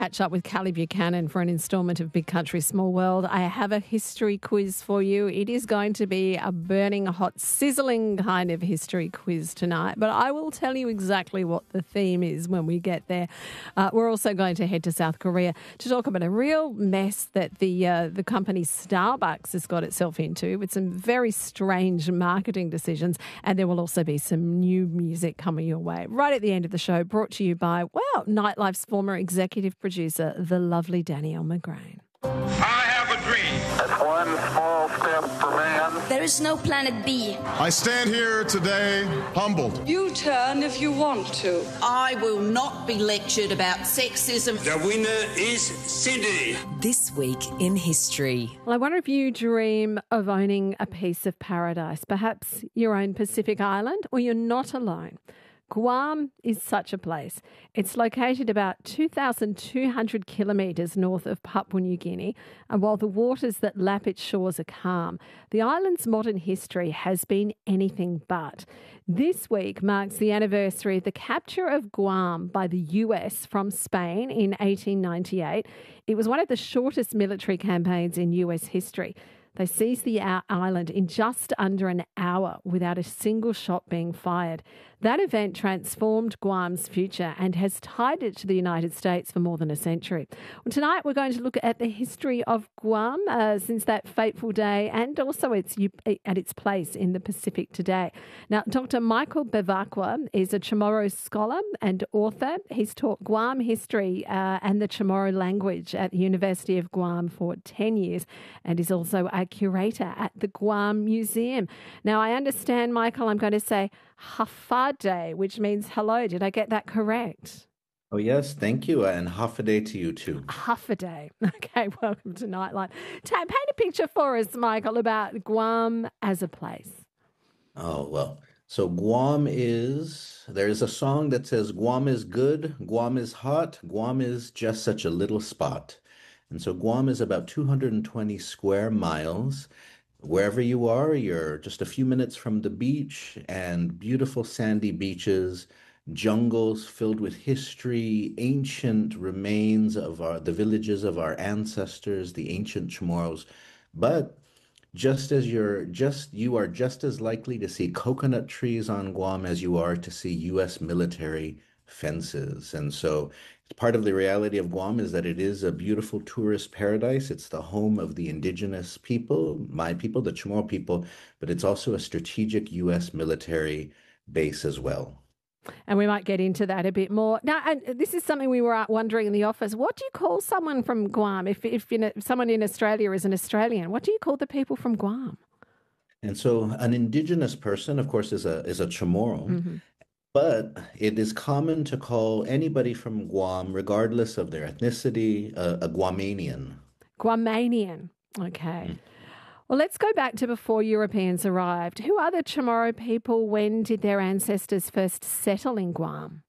Catch up with Callie Buchanan for an instalment of Big Country Small World. I have a history quiz for you. It is going to be a burning hot, sizzling kind of history quiz tonight, but I will tell you exactly what the theme is when we get there. We're also going to head to South Korea to talk about a real mess that the company Starbucks has got itself into with some very strange marketing decisions, and there will also be some new music coming your way right at the end of the show, brought to you by, well, Nightlife's former executive producer, the lovely Danielle McGrain. I have a dream. That's one small step for man. There is no planet B. I stand here today humbled. You turn if you want to. I will not be lectured about sexism. The winner is Sydney. This week in history. Well, I wonder if you dream of owning a piece of paradise, perhaps your own Pacific island, or you're not alone. Guam is such a place. It's located about 2,200 kilometres north of Papua New Guinea, and while the waters that lap its shores are calm, the island's modern history has been anything but. This week marks the anniversary of the capture of Guam by the US from Spain in 1898. It was one of the shortest military campaigns in US history. They seized the island in just under an hour without a single shot being fired. That event transformed Guam's future and has tied it to the United States for more than a century. Well, tonight we're going to look at the history of Guam since that fateful day, and also at its place in the Pacific today. Now, Dr. Michael Bevacqua is a Chamorro scholar and author. He's taught Guam history and the Chamorro language at the University of Guam for 10 years and is also a curator at the Guam Museum. Now, I understand, Michael, I'm going to say Hafade, which means hello. Did I get that correct? Oh, yes. Thank you. And Hafade to you, too. Hafade. Okay, welcome to Nightline. Paint a picture for us, Michael, about Guam as a place. Oh, well. So Guam there's a song that says, Guam is good, Guam is hot, Guam is just such a little spot. And so Guam is about 220 square miles. Wherever you are, you're just a few minutes from the beach and beautiful sandy beaches, jungles filled with history, ancient remains of the villages of our ancestors, the ancient Chamorros. But you are just as likely to see coconut trees on Guam as you are to see U.S. military fences. And so part of the reality of Guam is that it is a beautiful tourist paradise. It's the home of the indigenous people, my people, the Chamorro people, but it's also a strategic U.S. military base as well. And we might get into that a bit more. Now, and this is something we were wondering in the office. What do you call someone from Guam? If someone in Australia is an Australian, what do you call the people from Guam? And so an indigenous person, of course, is a Chamorro. Mm-hmm. But it is common to call anybody from Guam, regardless of their ethnicity, a Guamanian. Guamanian. Okay. Well, let's go back to before Europeans arrived. Who are the Chamorro people? When did their ancestors first settle in Guam?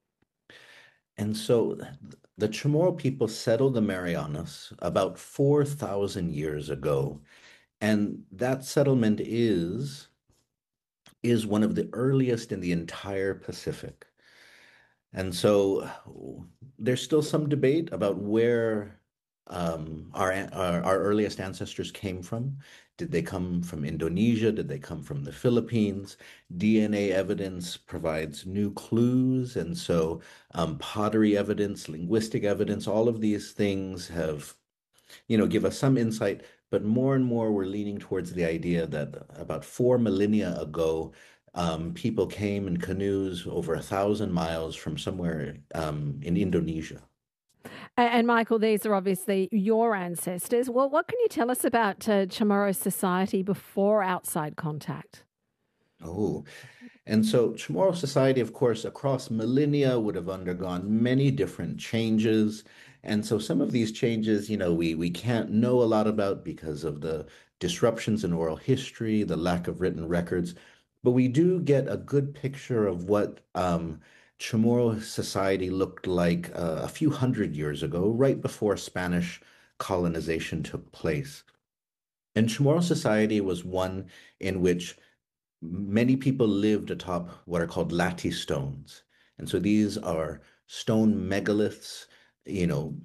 And so the Chamorro people settled the Marianas about 4,000 years ago. And that settlement is one of the earliest in the entire Pacific. And so there's still some debate about where our earliest ancestors came from. Did they come from Indonesia? Did they come from the Philippines? DNA evidence provides new clues. And so pottery evidence, linguistic evidence, all of these things have, give us some insight. But more and more, we're leaning towards the idea that about 4 millennia ago, people came in canoes over 1,000 miles from somewhere in Indonesia. And Michael, these are obviously your ancestors. Well, what can you tell us about Chamorro society before outside contact? Oh, and so Chamorro society, of course, across millennia would have undergone many different changes. And so some of these changes, we can't know a lot about because of the disruptions in oral history, the lack of written records. But we do get a good picture of what Chamorro society looked like a few hundred years ago, right before Spanish colonization took place. And Chamorro society was one in which many people lived atop what are called latte stones. And so these are stone megaliths you know,